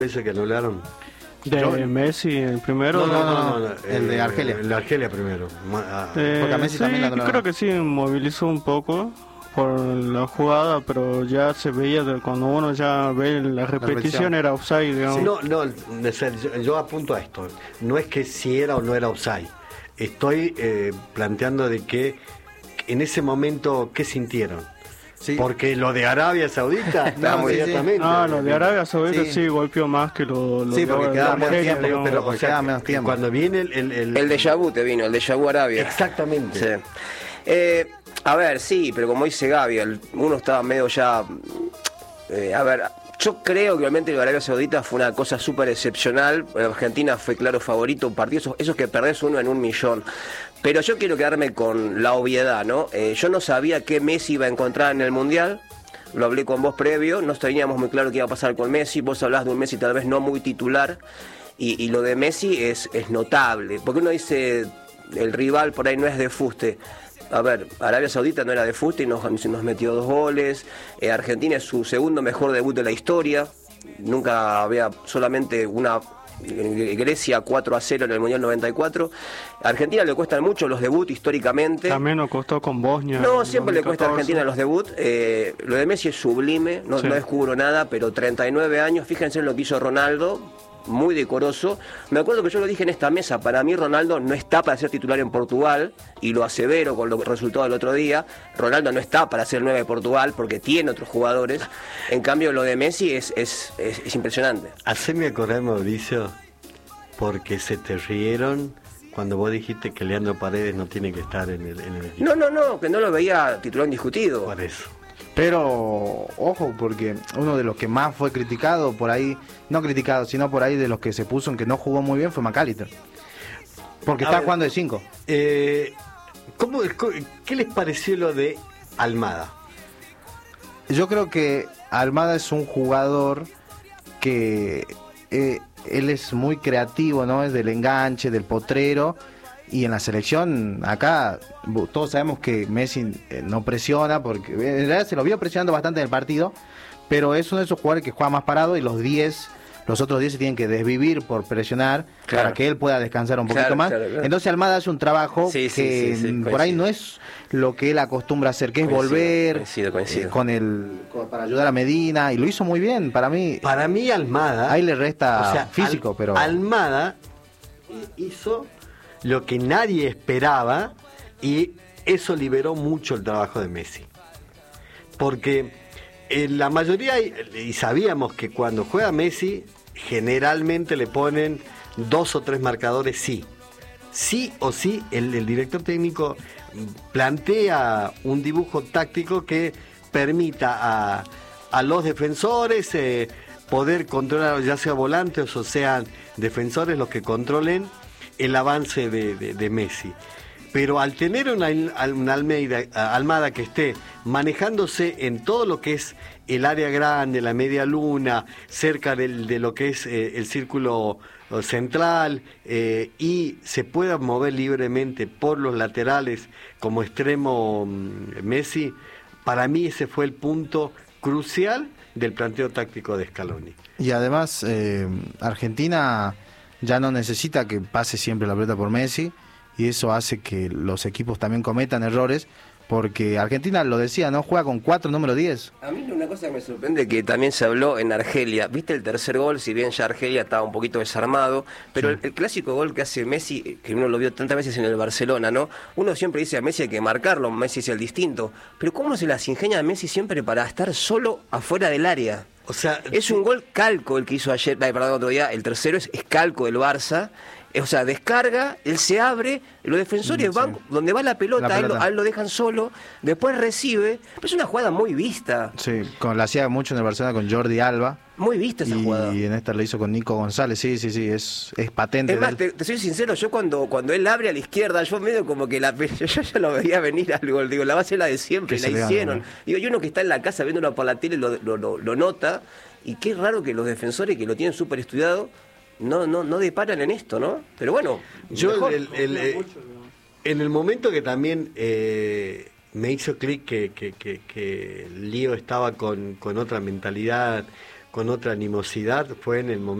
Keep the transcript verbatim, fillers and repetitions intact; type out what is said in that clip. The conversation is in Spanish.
ese que anularon? De Yo- Messi, el primero. No, no, no, no, el de eh, Argelia. El de Argelia primero. Ma- ah, Eh, Porque a Messi sí, también la anularon. creo que sí, movilizó un poco por la jugada, pero ya se veía de- cuando uno ya ve la repetición, repetición. era offside, digamos. No, no, Necer, yo, yo apunto a esto. No es que si era o no era offside. Estoy eh, planteando de que en ese momento, ¿qué sintieron? Sí. Porque lo de Arabia Saudita, Está muy- inmediatamente. Ah, lo de Arabia Saudita Sí. sí, golpeó más que lo, lo Sí, porque de quedaba menos Argelia, tiempo, digamos. Pero, o porque sea, queda menos tiempo. cuando viene el... El, el, El déjà vu te vino, el déjà vu Arabia. Exactamente. Sí. Eh, a ver, sí, pero como dice Gaby, el- uno estaba medio ya... eh, a ver, yo creo que realmente lo de Arabia Saudita fue una cosa súper excepcional. Argentina fue claro favorito, un partido, esos, esos que perdés uno en un millón. Pero yo quiero quedarme con la obviedad, ¿no? Eh, yo no sabía qué Messi iba a encontrar en el Mundial. Lo hablé con vos previo, no teníamos muy claro qué iba a pasar con Messi. Vos hablás de un Messi tal vez no muy titular. Y, y lo de Messi es, es notable. Porque uno dice, el rival por ahí no es de fuste. A ver, Arabia Saudita no era de fuste y nos, nos metió dos goles. Eh, Argentina es su segundo mejor debut de la historia. Nunca había solamente una... Grecia cuatro a cero en el Mundial noventa y cuatro. A Argentina le cuestan mucho los debuts históricamente. También nos costó con Bosnia. No, en siempre le cuesta a dos mil catorce. Argentina los debuts. Eh, lo de Messi es sublime, no, Sí. no descubro nada, pero treinta y nueve años, fíjense en lo que hizo Ronaldo, muy decoroso. Me acuerdo que yo lo dije en esta mesa, para mí Ronaldo no está para ser titular en Portugal, y lo asevero con los resultados del otro día. Ronaldo no está para ser nueve de Portugal porque tiene otros jugadores. En cambio, lo de Messi es, es, es, es impresionante. Haceme acordar, Mauricio, porque se te rieron cuando vos dijiste que Leandro Paredes no tiene que estar en el, en el equipo. No, no, no, que no lo veía titular indiscutido. Por eso. Pero, ojo, porque uno de los que más fue criticado por ahí, no criticado, sino por ahí de los que se puso en que no jugó muy bien fue McAllister. Porque A está ver. jugando de cinco. Eh, ¿cómo, ¿Qué les pareció lo de Almada? Yo creo que Almada es un jugador que eh, él es muy creativo, ¿no? Es del enganche, del potrero. Y en la selección, acá, bu- todos sabemos que Messi eh, no presiona, porque en realidad se lo vio presionando bastante en el partido, pero es uno de esos jugadores que juega más parado y los diez, los otros diez se tienen que desvivir por presionar Claro. para que él pueda descansar un poquito Claro, más. claro, claro. Entonces Almada hace un trabajo Sí, sí, que sí, sí, mm, por ahí coincido. no es lo que él acostumbra a hacer, que es Coincido, volver coincido, coincido. eh, con el con- para ayudar a Medina, y lo hizo muy bien. Para mí, Para mí Almada... ahí le resta o sea, físico, Al- pero Almada eh, hizo lo que nadie esperaba y eso liberó mucho el trabajo de Messi. Porque eh, la mayoría, y sabíamos que cuando juega Messi, generalmente le ponen dos o tres marcadores sí. Sí o sí, el, el director técnico plantea un dibujo táctico que permita a, a los defensores eh, poder controlar, ya sea volantes o sean defensores los que controlen el avance de, de- de Messi. Pero al tener una, una Almeida, Almada que esté manejándose en todo lo que es el área grande, la media luna, cerca del- de lo que es eh, el círculo eh, central, eh, y se pueda mover libremente por los laterales como extremo mm, Messi, para mí ese fue el punto crucial del planteo táctico de Scaloni. y además eh, Argentina ya no necesita que pase siempre la pelota por Messi, y eso hace que los equipos también cometan errores, porque Argentina, lo decía, no juega con cuatro número diez. A mí una cosa que me sorprende que también se habló en Argelia. ¿Viste el tercer gol? Si bien ya Argelia estaba un poquito desarmado, pero el, el clásico gol que hace Messi, que uno lo vio tantas veces en el Barcelona, ¿no? Uno siempre dice a Messi hay que marcarlo, Messi es el distinto. Pero ¿cómo se las ingenia Messi siempre para estar solo afuera del área? O sea, Es un gol calco el que hizo ayer, ay, perdón, otro día, el tercero es, es calco del Barça. O sea, descarga, él se abre, los defensores Mm, sí. van donde va la pelota, La a él lo- pelota. a él lo dejan solo, después recibe. Pero es una jugada muy vista, Sí, con, la hacía mucho en el Barcelona con Jordi Alba, muy vista esa y jugada. en esta lo hizo con Nico González. Sí, sí, sí, es, es patente. Es de más, él. te, te soy sincero, yo cuando, cuando él abre a la izquierda, yo medio como que la, yo ya lo veía venir al gol, digo, la va a ser la de siempre, Que la se le gana, hicieron. ¿no? Digo, y uno que está en la casa viéndolo por la tele lo, lo, lo, lo nota, y qué raro que los defensores que lo tienen súper estudiado no, no, no deparan en esto, ¿no? Pero bueno, Yo mejor. el- el- eh, en el momento que también eh, me hizo clic que, que, que, que Lío estaba con, con otra mentalidad, con otra animosidad fue en el momento